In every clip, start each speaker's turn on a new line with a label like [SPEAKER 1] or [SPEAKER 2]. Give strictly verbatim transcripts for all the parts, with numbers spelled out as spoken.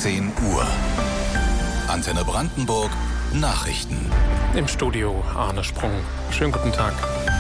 [SPEAKER 1] zehn Uhr. Antenne Brandenburg Nachrichten.
[SPEAKER 2] Im Studio Arne Sprung. Schönen guten Tag.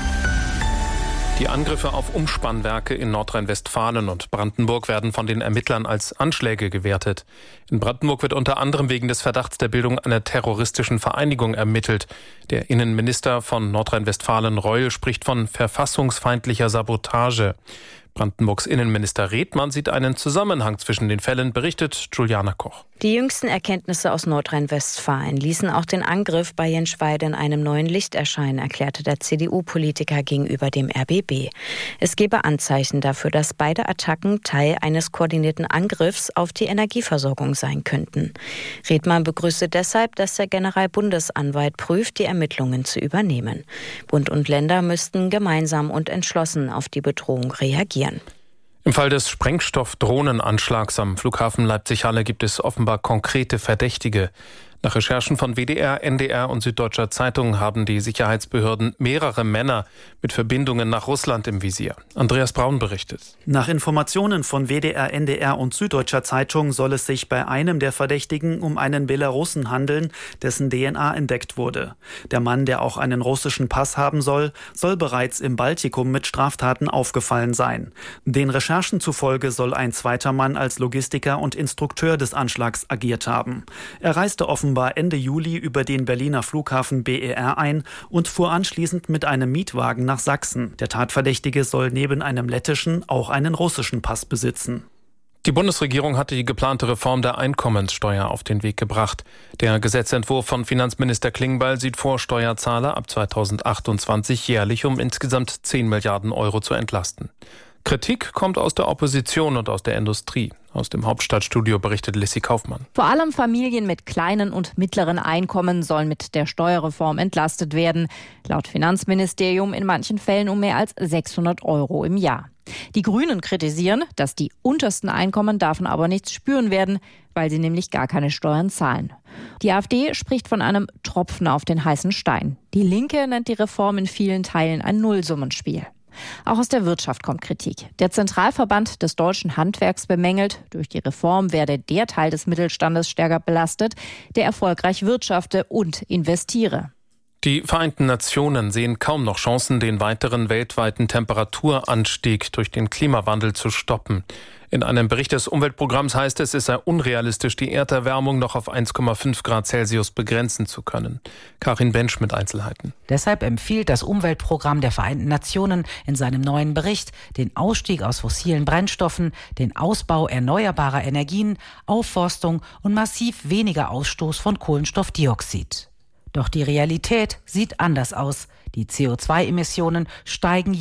[SPEAKER 2] Die Angriffe auf Umspannwerke in Nordrhein-Westfalen und Brandenburg werden von den Ermittlern als Anschläge gewertet. In Brandenburg wird unter anderem wegen des Verdachts der Bildung einer terroristischen Vereinigung ermittelt. Der Innenminister von Nordrhein-Westfalen, Reul, spricht von verfassungsfeindlicher Sabotage. Brandenburgs Innenminister Redmann sieht einen Zusammenhang zwischen den Fällen, berichtet Juliana Koch.
[SPEAKER 3] Die jüngsten Erkenntnisse aus Nordrhein-Westfalen ließen auch den Angriff bei Jenschweide in einem neuen Licht erscheinen, erklärte der C D U-Politiker gegenüber dem R B B. Es gebe Anzeichen dafür, dass beide Attacken Teil eines koordinierten Angriffs auf die Energieversorgung sein könnten. Redmann begrüßte deshalb, dass der Generalbundesanwalt prüft, die Ermittlungen zu übernehmen. Bund und Länder müssten gemeinsam und entschlossen auf die Bedrohung reagieren.
[SPEAKER 2] Im Fall des Sprengstoff-Drohnenanschlags am Flughafen Leipzig-Halle gibt es offenbar konkrete Verdächtige. Nach Recherchen von W D R, N D R und Süddeutscher Zeitung haben die Sicherheitsbehörden mehrere Männer mit Verbindungen nach Russland im Visier. Andreas Braun berichtet.
[SPEAKER 4] Nach Informationen von W D R, N D R und Süddeutscher Zeitung soll es sich bei einem der Verdächtigen um einen Belarussen handeln, dessen D N A entdeckt wurde. Der Mann, der auch einen russischen Pass haben soll, soll bereits im Baltikum mit Straftaten aufgefallen sein. Den Recherchen zufolge soll ein zweiter Mann als Logistiker und Instrukteur des Anschlags agiert haben. Er reiste offenbar war Ende Juli über den Berliner Flughafen B E R ein und fuhr anschließend mit einem Mietwagen nach Sachsen. Der Tatverdächtige soll neben einem lettischen auch einen russischen Pass besitzen.
[SPEAKER 2] Die Bundesregierung hatte die geplante Reform der Einkommenssteuer auf den Weg gebracht. Der Gesetzentwurf von Finanzminister Klingbeil sieht vor, Steuerzahler ab zweitausendachtundzwanzig jährlich um insgesamt zehn Milliarden Euro zu entlasten. Kritik kommt aus der Opposition und aus der Industrie. Aus dem Hauptstadtstudio berichtet Lissy Kaufmann.
[SPEAKER 5] Vor allem Familien mit kleinen und mittleren Einkommen sollen mit der Steuerreform entlastet werden. Laut Finanzministerium in manchen Fällen um mehr als sechshundert Euro im Jahr. Die Grünen kritisieren, dass die untersten Einkommen davon aber nichts spüren werden, weil sie nämlich gar keine Steuern zahlen. Die AfD spricht von einem Tropfen auf den heißen Stein. Die Linke nennt die Reform in vielen Teilen ein Nullsummenspiel. Auch aus der Wirtschaft kommt Kritik. Der Zentralverband des deutschen Handwerks bemängelt, durch die Reform werde der Teil des Mittelstandes stärker belastet, der erfolgreich wirtschafte und investiere.
[SPEAKER 2] Die Vereinten Nationen sehen kaum noch Chancen, den weiteren weltweiten Temperaturanstieg durch den Klimawandel zu stoppen. In einem Bericht des Umweltprogramms heißt es, es sei unrealistisch, die Erderwärmung noch auf eins Komma fünf Grad Celsius begrenzen zu können. Karin Bensch mit Einzelheiten.
[SPEAKER 6] Deshalb empfiehlt das Umweltprogramm der Vereinten Nationen in seinem neuen Bericht den Ausstieg aus fossilen Brennstoffen, den Ausbau erneuerbarer Energien, Aufforstung und massiv weniger Ausstoß von Kohlenstoffdioxid. Doch die Realität sieht anders aus. Die C O zwei Emissionen steigen